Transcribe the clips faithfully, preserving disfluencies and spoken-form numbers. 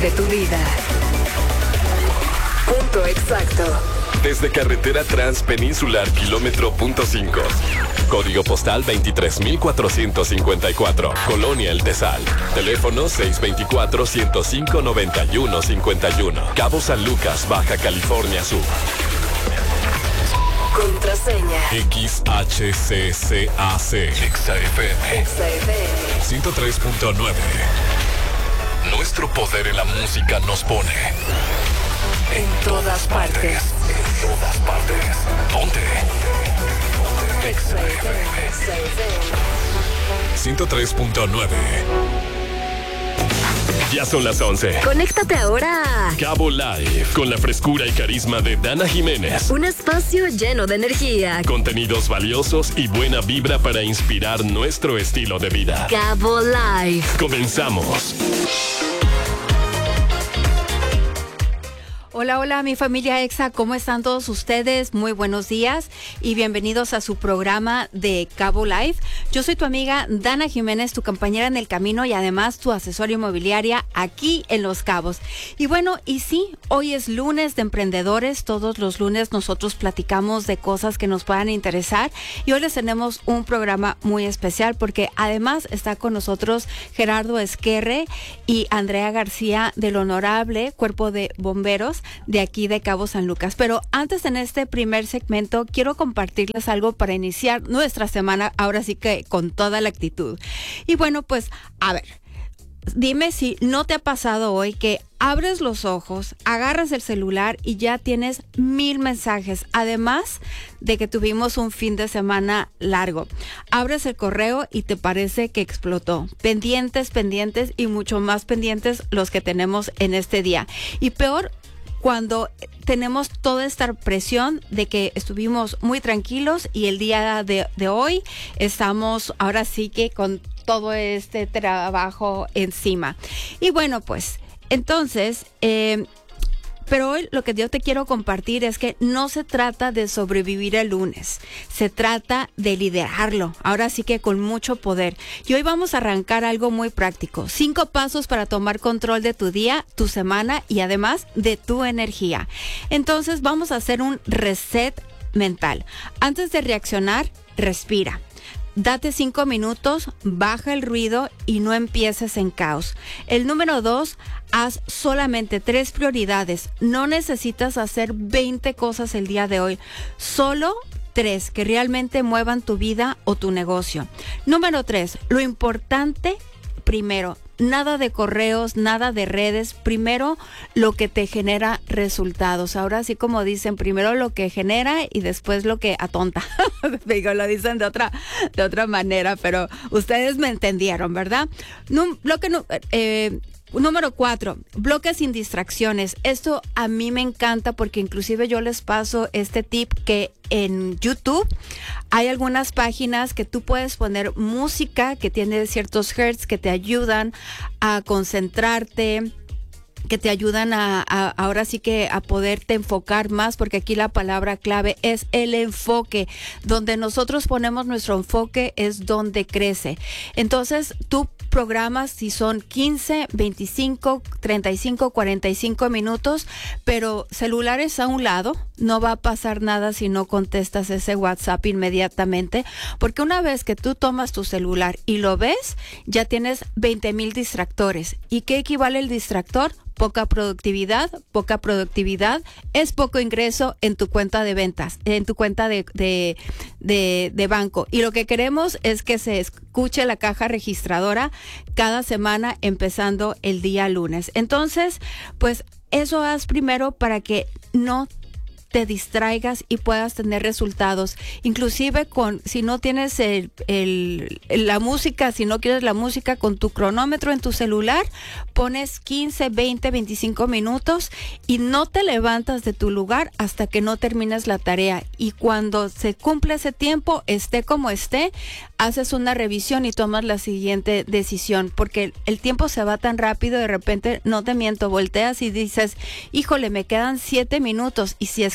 de tu vida. Punto exacto. Desde Carretera Transpeninsular, kilómetro punto cinco. Código postal veintitrés mil cuatrocientos cincuenta y cuatro. Colonia El Tesal. Teléfono seis dos cuatro, ciento cinco, noventa y uno cincuenta y uno. Cabo San Lucas, Baja California Sur. Contraseña. X H C C A C. Exa F M. Exa F M. ciento tres punto nueve. Nuestro poder en la música nos pone en todas partes. En todas partes. Ponte. Exa F M. Exa F M. ciento tres punto nueve. Ya son las once. Conéctate ahora a Cabo Live, con la frescura y carisma de Dana Jiménez. Un espacio lleno de energía. Contenidos valiosos y buena vibra para inspirar nuestro estilo de vida. Cabo Live. Comenzamos. Hola, hola, mi familia Exa, ¿cómo están todos ustedes? Muy buenos días y bienvenidos a su programa de Cabo Live. Yo soy tu amiga Dana Jiménez, tu compañera en el camino y además tu asesora inmobiliaria aquí en Los Cabos. Y bueno, y sí, hoy es lunes de emprendedores. Todos los lunes nosotros platicamos de cosas que nos puedan interesar y hoy les tenemos un programa muy especial porque además está con nosotros Gerardo Esquerre y Andrea García del Honorable Cuerpo de Bomberos de aquí de Cabo San Lucas. Pero antes, en este primer segmento, quiero compartirles algo para iniciar nuestra semana, ahora sí que con toda la actitud. Y bueno, pues, a ver, dime si no te ha pasado hoy que abres los ojos, agarras el celular y ya tienes mil mensajes, además de que tuvimos un fin de semana largo. Abres el correo y te parece que explotó. Pendientes, pendientes y mucho más pendientes los que tenemos en este día. Y peor, cuando tenemos toda esta presión de que estuvimos muy tranquilos y el día de, de hoy estamos ahora sí que con todo este trabajo encima. Y bueno, pues entonces, eh, pero hoy lo que yo te quiero compartir es que no se trata de sobrevivir el lunes, se trata de liderarlo, ahora sí que con mucho poder. Y hoy vamos a arrancar algo muy práctico, cinco pasos para tomar control de tu día, tu semana y además de tu energía. Entonces vamos a hacer un reset mental. Antes de reaccionar, respira. Date cinco minutos, baja el ruido y no empieces en caos. El número dos, haz solamente tres prioridades. No necesitas hacer veinte cosas el día de hoy. Solo tres que realmente muevan tu vida o tu negocio. Número tres, lo importante primero. Nada de correos, nada de redes. Primero, lo que te genera resultados. Ahora, así como dicen, primero lo que genera y después lo que atonta. Digo, lo dicen de otra, de otra manera, pero ustedes me entendieron, ¿verdad? No, lo que no, eh, Número cuatro, bloques sin distracciones. Esto a mí me encanta porque inclusive yo les paso este tip que en YouTube hay algunas páginas que tú puedes poner música que tiene ciertos hertz que te ayudan a concentrarte, que te ayudan a, a ahora sí que a poderte enfocar más, porque aquí la palabra clave es el enfoque. Donde nosotros ponemos nuestro enfoque es donde crece. Entonces tú programas si son quince, veinticinco, treinta y cinco, cuarenta y cinco minutos, pero celulares a un lado. No va a pasar nada si no contestas ese WhatsApp inmediatamente, porque una vez que tú tomas tu celular y lo ves, ya tienes veinte mil distractores. ¿Y qué equivale el distractor? Poca productividad, poca productividad es poco ingreso en tu cuenta de ventas, en tu cuenta de, de, de, de banco. Y lo que queremos es que se escuche la caja registradora cada semana empezando el día lunes. Entonces, pues eso haz primero para que no te distraigas y puedas tener resultados. Inclusive con, si no tienes el, el, la música, si no quieres la música, con tu cronómetro en tu celular, pones quince, veinte, veinticinco minutos y no te levantas de tu lugar hasta que no termines la tarea. Y cuando se cumple ese tiempo, esté como esté, haces una revisión y tomas la siguiente decisión, porque el tiempo se va tan rápido, de repente, no te miento, volteas y dices, híjole, me quedan siete minutos, y si es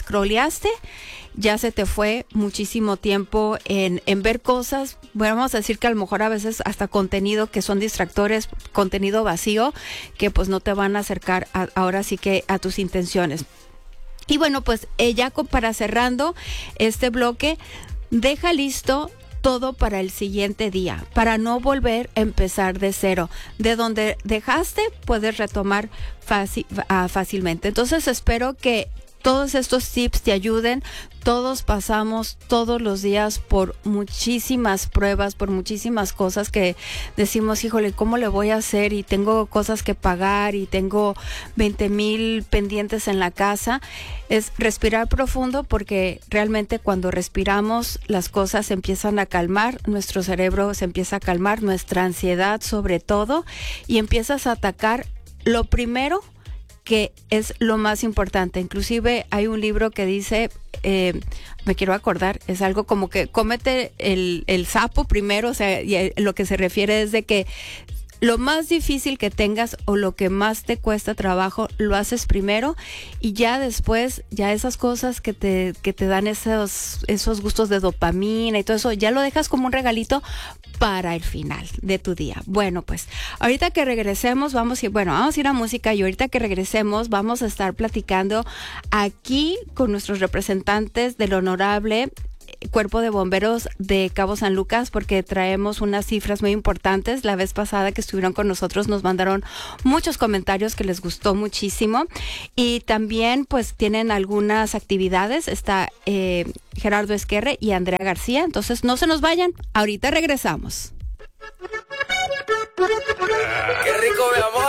scrolleaste, ya se te fue muchísimo tiempo en, en ver cosas, bueno, vamos a decir que a lo mejor a veces hasta contenido que son distractores, contenido vacío, que pues no te van a acercar a, ahora sí que a tus intenciones. Y bueno, pues eh, ya para cerrando este bloque, deja listo todo para el siguiente día, para no volver a empezar de cero. De donde dejaste, puedes retomar fácil, uh, fácilmente. Entonces espero que todos estos tips te ayuden. Todos pasamos todos los días por muchísimas pruebas, por muchísimas cosas que decimos, híjole, ¿cómo le voy a hacer? Y tengo cosas que pagar y tengo veinte mil pendientes en la casa. Es respirar profundo, porque realmente cuando respiramos las cosas se empiezan a calmar, nuestro cerebro se empieza a calmar, nuestra ansiedad sobre todo, y empiezas a atacar lo primero que es lo más importante. Inclusive hay un libro que dice, eh, me quiero acordar, es algo como que cómete el, el sapo primero, o sea, y lo que se refiere es de que lo más difícil que tengas o lo que más te cuesta trabajo, lo haces primero, y ya después, ya esas cosas que te, que te dan esos, esos gustos de dopamina y todo eso, ya lo dejas como un regalito para el final de tu día. Bueno, pues ahorita que regresemos, vamos a ir, bueno, vamos a ir a música, y ahorita que regresemos vamos a estar platicando aquí con nuestros representantes del honorable Cuerpo de Bomberos de Cabo San Lucas, porque traemos unas cifras muy importantes. La vez pasada que estuvieron con nosotros nos mandaron muchos comentarios que les gustó muchísimo, y también pues tienen algunas actividades. Está eh, Gerardo Esquerre y Andrea García, entonces no se nos vayan, ahorita regresamos. Qué rico, mi amor.